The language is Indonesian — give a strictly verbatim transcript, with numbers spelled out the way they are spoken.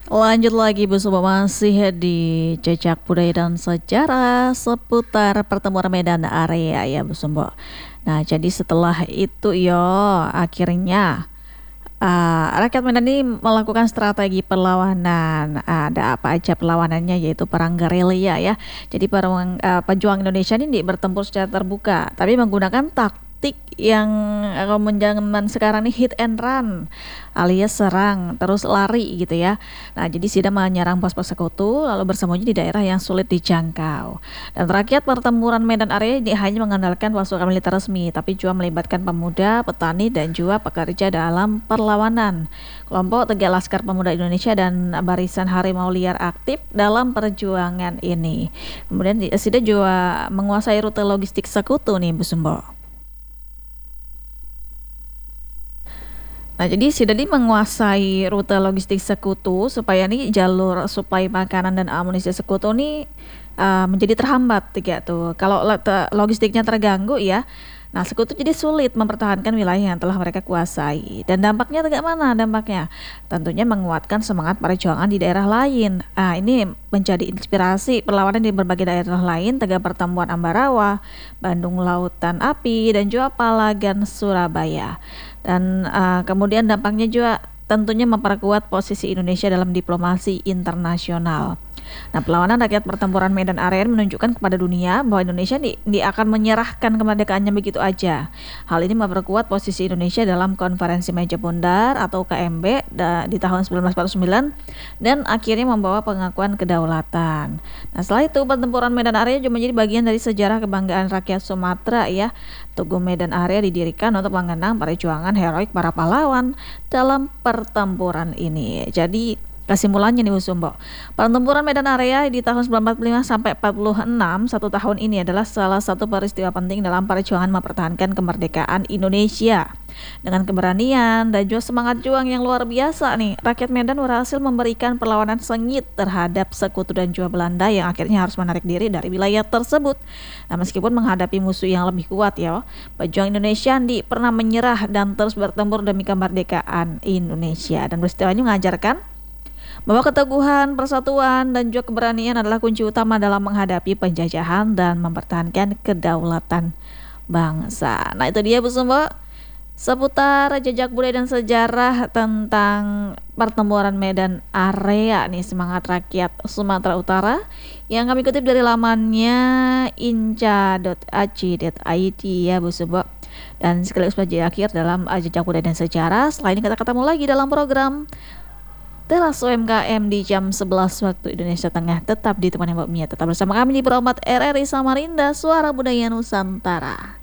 Lanjut lagi Bu Sumba, masih di Jejak Budaya dan Sejarah seputar pertemuan Medan Area ya Bu Sumba. Nah, jadi setelah itu yo akhirnya ah, rakyat Medan ini melakukan strategi perlawanan. Ada apa aja perlawanannya, yaitu perang gerilya ya. Jadi para eh, pejuang Indonesia ini bertempur secara terbuka, tapi menggunakan taktik yang kalau zaman sekarang nih hit and run, alias serang terus lari gitu ya. Nah, jadi Sida menyerang pos-pos sekutu lalu bersembunyi di daerah yang sulit dijangkau. Dan terakhir, pertempuran Medan Area ini hanya mengandalkan pasukan militer resmi, tapi juga melibatkan pemuda, petani, dan juga pekerja dalam perlawanan. Kelompok Tegar Laskar Pemuda Indonesia dan Barisan Harimau Liar aktif dalam perjuangan ini. Kemudian Sida juga menguasai rute logistik sekutu nih Bu Sumbo. Nah, jadi si Dadi menguasai rute logistik sekutu supaya nih jalur suplai makanan dan amunisi sekutu nih uh, menjadi terhambat tiga tuh. Kalau le- te- logistiknya terganggu ya, nah sekutu jadi sulit mempertahankan wilayah yang telah mereka kuasai. Dan dampaknya tegak mana dampaknya? Tentunya menguatkan semangat perjuangan di daerah lain. Ah, ini menjadi inspirasi perlawanan di berbagai daerah lain, tegak pertemuan Ambarawa, Bandung Lautan Api, dan juga Palagan Surabaya. Dan uh, kemudian dampaknya juga tentunya memperkuat posisi Indonesia dalam diplomasi internasional. Nah, perlawanan rakyat pertempuran Medan Area menunjukkan kepada dunia bahwa Indonesia di, di akan menyerahkan kemerdekaannya begitu aja. Hal ini memperkuat posisi Indonesia dalam Konferensi Meja Bundar atau K M B da, di tahun seribu sembilan ratus empat puluh sembilan dan akhirnya membawa pengakuan kedaulatan. Nah, setelah itu pertempuran Medan Area juga menjadi bagian dari sejarah kebanggaan rakyat Sumatera ya. Tugu Medan Area didirikan untuk mengenang perjuangan heroik para pahlawan dalam pertempuran ini. Jadi kesimpulannya nih Bu Sumbo, pertempuran Medan Area di tahun seribu sembilan ratus empat puluh lima sampai empat puluh enam, satu tahun ini adalah salah satu peristiwa penting dalam perjuangan mempertahankan kemerdekaan Indonesia. Dengan keberanian dan juga semangat juang yang luar biasa nih, rakyat Medan berhasil memberikan perlawanan sengit terhadap sekutu dan juga Belanda yang akhirnya harus menarik diri dari wilayah tersebut. Nah, meskipun menghadapi musuh yang lebih kuat ya, pejuang Indonesia di pernah menyerah dan terus bertempur demi kemerdekaan Indonesia. Dan peristiwa ini mengajarkan bahwa keteguhan, persatuan, dan juga keberanian adalah kunci utama dalam menghadapi penjajahan dan mempertahankan kedaulatan bangsa. Nah, itu dia Bu Sumbo, seputar jejak budaya dan sejarah tentang pertempuran Medan Area nih, semangat rakyat Sumatera Utara, yang kami kutip dari lamannya inca dot a c dot i d ya Bu Sumbo. Dan sekaligus saja akhir dalam uh, jejak budaya dan sejarah. Setelah ini kita ketemu lagi dalam program Teras U M K M di jam sebelas waktu Indonesia Tengah. Tetap ditemani Mbak Mia. Tetap bersama kami di Peromat R R I Samarinda, Suara Budaya Nusantara.